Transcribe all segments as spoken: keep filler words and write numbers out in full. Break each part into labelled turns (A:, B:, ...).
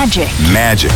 A: Magic.
B: Magic.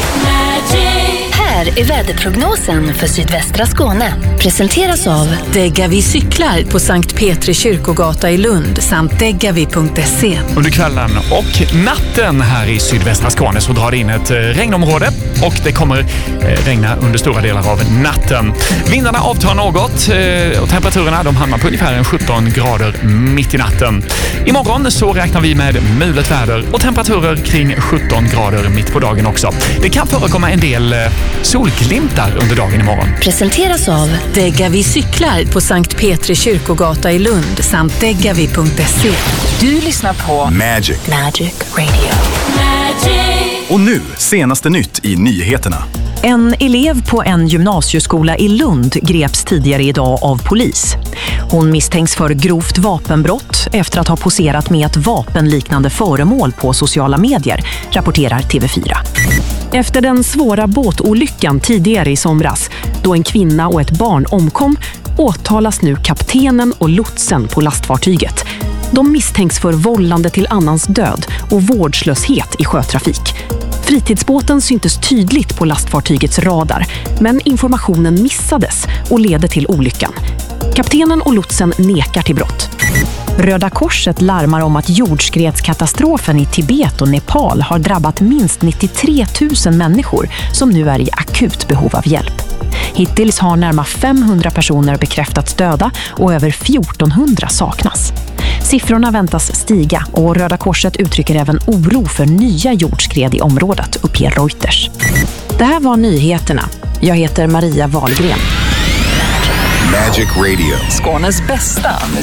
A: Här är väderprognosen för sydvästra Skåne. Presenteras av
C: Degavi cyklar på Sankt Petri kyrkogata i Lund samt degavi punkt se.
D: Under kvällen och natten här i sydvästra Skåne så drar det in ett regnområde och det kommer regna under stora delar av natten. Vindarna avtar något och temperaturerna de hamnar på ungefär sjutton grader mitt i natten. Imorgon så räknar vi med mulet väder och temperaturer kring sjutton grader mitt på dagen också. Det kan förekomma en del solglimtar under dagen imorgon.
A: Presenteras av
C: Degavi cyklar på Sankt Petri kyrkogata i Lund samt degavi punkt se.
A: Du lyssnar på
B: Magic.
A: Magic Radio. Magic.
B: Och nu, senaste nytt i nyheterna.
E: En elev på en gymnasieskola i Lund greps tidigare idag av polis. Hon misstänks för grovt vapenbrott efter att ha poserat med ett vapenliknande föremål på sociala medier, rapporterar T V fyra. Efter den svåra båtolyckan tidigare i somras, då en kvinna och ett barn omkom, åtalas nu kaptenen och lotsen på lastfartyget. De misstänks för vållande till annans död och vårdslöshet i sjötrafik. Fritidsbåten syntes tydligt på lastfartygets radar, men informationen missades och ledde till olyckan. Kaptenen och lotsen nekar till brott. Röda Korset larmar om att jordskredskatastrofen i Tibet och Nepal har drabbat minst nittiotre tusen människor som nu är i akut behov av hjälp. Hittills har närmare femhundra personer bekräftats döda och över fjortonhundra saknas. Siffrorna väntas stiga och Röda Korset uttrycker även oro för nya jordskred i området, uppger Reuters. Det här var nyheterna. Jag heter Maria Wahlgren.
B: Magic Radio.
F: Skånes bästa musik.